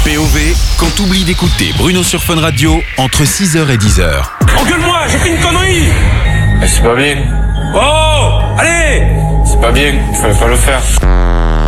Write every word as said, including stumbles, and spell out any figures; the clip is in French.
P O V, quand t'oublies d'écouter Bruno sur Fun Radio, entre six heures et dix heures. Engueule-moi, j'ai fait une connerie. Mais c'est pas bien. Oh, allez. C'est pas bien, il fallait pas le faire.